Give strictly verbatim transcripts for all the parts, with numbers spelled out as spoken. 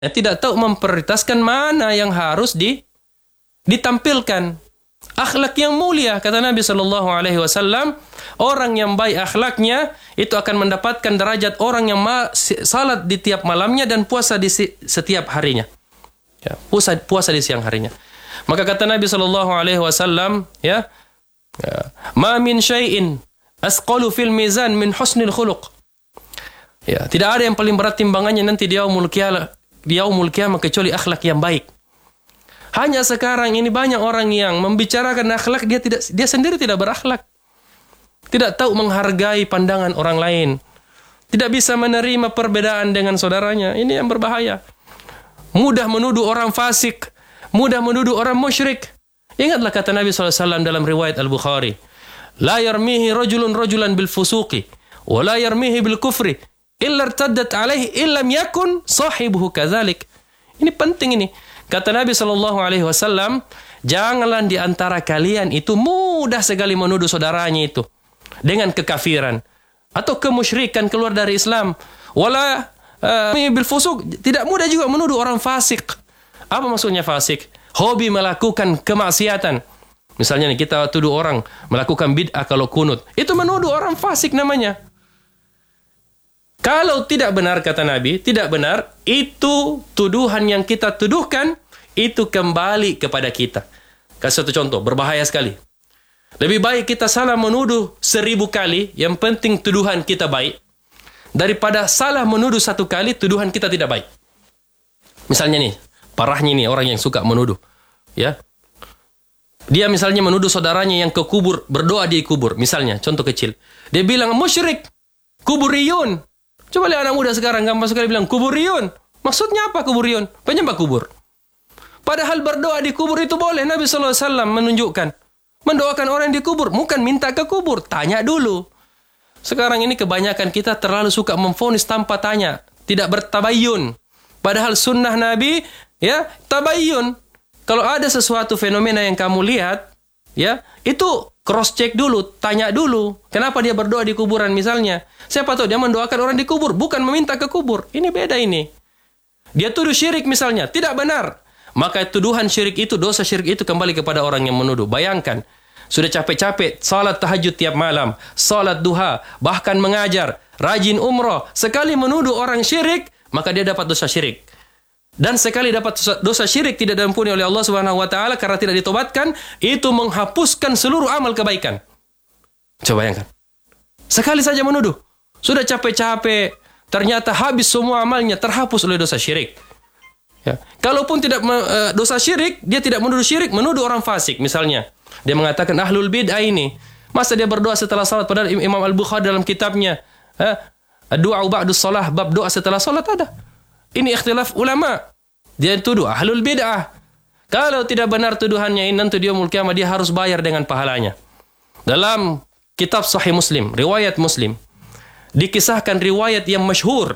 Ya, tidak tahu memprioritaskan mana yang harus di, ditampilkan. Akhlak yang mulia, kata Nabi Shallallahu Alaihi Wasallam, orang yang baik akhlaknya itu akan mendapatkan derajat orang yang ma- salat di tiap malamnya dan puasa di si- setiap harinya. Ya, puasa, puasa di siang harinya. Maka kata Nabi Shallallahu Alaihi Wasallam, ya, ya, ma min syai'in asqalu fil mizan min husnil khuluq. Ya, tidak ada yang paling berat timbangannya nanti di yaumul qiyamah, di yaumul qiyamah kecuali akhlak yang baik. Hanya sekarang ini banyak orang yang membicarakan akhlak, dia tidak, dia sendiri tidak berakhlak. Tidak tahu menghargai pandangan orang lain. Tidak bisa menerima perbedaan dengan saudaranya. Ini yang berbahaya. Mudah menuduh orang fasik, mudah menuduh orang musyrik. Ingatlah kata Nabi shallallahu alaihi wasallam dalam riwayat Al-Bukhari, la yarmihi rajulun rajulan bil fusuqi wa la yarmihi bil kufri illa irtaddat alaihi illam yakun sahibuhu kadzalik. Ini penting ini. Kata Nabi shallallahu alaihi wasallam, janganlah di antara kalian itu mudah sekali menuduh saudaranya itu dengan kekafiran atau kemusyrikan, keluar dari Islam. Wala uh, bil fusuq, tidak mudah juga menuduh orang fasik. Apa maksudnya fasik? Hobi melakukan kemaksiatan. Misalnya nih, kita tuduh orang melakukan bid'ah kalau kunut. Itu menuduh orang fasik namanya. Kalau tidak benar, kata Nabi, tidak benar, itu tuduhan yang kita tuduhkan, itu kembali kepada kita. Kasih satu contoh, berbahaya sekali. Lebih baik kita salah menuduh seribu kali, yang penting tuduhan kita baik, daripada salah menuduh satu kali, tuduhan kita tidak baik. Misalnya nih, parahnya nih orang yang suka menuduh. Ya, dia misalnya menuduh saudaranya yang ke kubur, berdoa di kubur. Misalnya, contoh kecil. Dia bilang, musyrik, kuburiyun. Coba lihat anak muda sekarang, gampang sekali bilang, kuburiyun. Maksudnya apa kuburiyun? Penyembah kubur. Padahal berdoa di kubur itu boleh. Nabi shallallahu alaihi wasallam menunjukkan. Mendoakan orang di kubur. Bukan minta ke kubur. Tanya dulu. Sekarang ini kebanyakan kita terlalu suka memvonis tanpa tanya. Tidak bertabayun. Padahal sunnah Nabi, ya, tabayun. Kalau ada sesuatu fenomena yang kamu lihat, ya, itu cross check dulu, tanya dulu. Kenapa dia berdoa di kuburan misalnya? Siapa tahu dia mendoakan orang di kubur, bukan meminta ke kubur. Ini beda ini. Dia tuduh syirik misalnya, tidak benar. Maka tuduhan syirik itu, dosa syirik itu kembali kepada orang yang menuduh. Bayangkan, sudah capek-capek salat tahajud tiap malam, salat duha, bahkan mengajar, rajin umroh, sekali menuduh orang syirik, maka dia dapat dosa syirik. Dan sekali dapat dosa syirik tidak diampuni oleh Allah Subhanahu wa taala karena tidak ditobatkan, itu menghapuskan seluruh amal kebaikan. Coba bayangkan. Sekali saja menuduh, sudah capek-capek, ternyata habis semua amalnya, terhapus oleh dosa syirik. Ya. Kalaupun tidak uh, dosa syirik, dia tidak menuduh syirik, menuduh orang fasik misalnya. Dia mengatakan ahlul bid'ah ini, masa dia berdoa setelah salat? Padahal Imam Al-Bukhari dalam kitabnya, eh, doa ba'dus salah, bab doa setelah salat ada. Ini ikhtilaf ulama. Dia tuduh ahlul bid'ah. Kalau tidak benar tuduhannya ini, nanti dia yaumul qiyamah dia harus bayar dengan pahalanya. Dalam kitab Sahih Muslim, riwayat Muslim, dikisahkan riwayat yang masyhur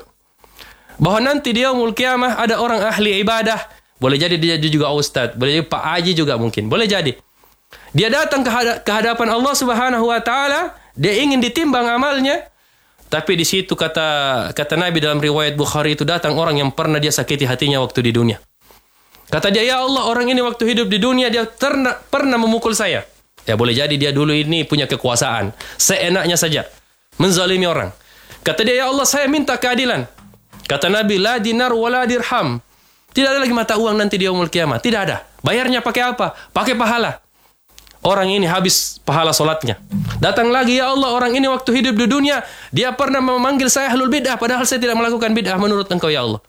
bahwa nanti di yaumul qiyamah ada orang ahli ibadah. Boleh jadi dia juga ustaz, boleh jadi Pak Haji juga mungkin, boleh jadi. Dia datang ke hadapan Allah Subhanahu wa taala, dia ingin ditimbang amalnya. Tapi di situ kata kata Nabi dalam riwayat Bukhari itu datang orang yang pernah dia sakiti hatinya waktu di dunia. Kata dia, ya Allah, orang ini waktu hidup di dunia dia terna, pernah memukul saya. Ya boleh jadi dia dulu ini punya kekuasaan, seenaknya saja menzalimi orang. Kata dia, ya Allah, saya minta keadilan. Kata Nabi, la dinar wala dirham. Tidak ada lagi mata uang nanti di yaumul qiyamah. Tidak ada. Bayarnya pakai apa? Pakai pahala. Orang ini habis pahala solatnya. Datang lagi, ya Allah, orang ini waktu hidup di dunia, dia pernah memanggil saya ahlul bid'ah, padahal saya tidak melakukan bid'ah menurut engkau, ya Allah.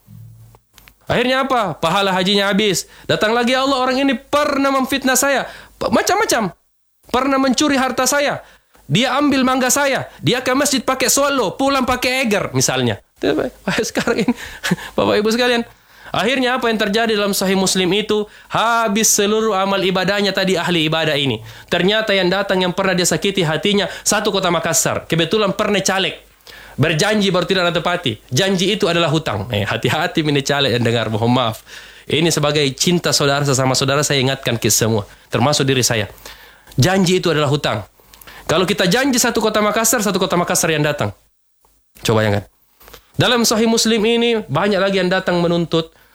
Akhirnya apa? Pahala hajinya habis. Datang lagi, ya Allah, orang ini pernah memfitnah saya. Macam-macam. Pernah mencuri harta saya. Dia ambil mangga saya. Dia ke masjid pakai swallow, pulang pakai eger, misalnya. Sekarang ini, Bapak Ibu sekalian, akhirnya apa yang terjadi dalam Sahih Muslim itu? Habis seluruh amal ibadahnya tadi ahli ibadah ini. Ternyata yang datang yang pernah dia sakiti hatinya satu kota Makassar. Kebetulan pernah caleg. Berjanji baru tidak ditepati. Janji itu adalah hutang. Eh, hati-hati ini caleg yang dengar, mohon maaf. Ini sebagai cinta saudara sesama saudara saya ingatkan ke semua, termasuk diri saya. Janji itu adalah hutang. Kalau kita janji satu kota Makassar, satu kota Makassar yang datang. Coba bayangkan. Dalam Sahih Muslim ini banyak lagi yang datang menuntut